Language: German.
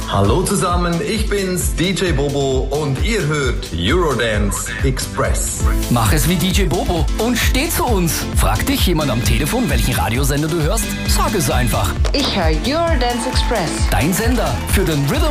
Hallo zusammen, ich bin's, DJ Bobo und ihr hört Eurodance Express. Mach es wie DJ Bobo und steh zu uns. Fragt dich jemand am Telefon, welchen Radiosender du hörst? Sag es einfach. Ich höre Eurodance Express. Dein Sender für den Rhythm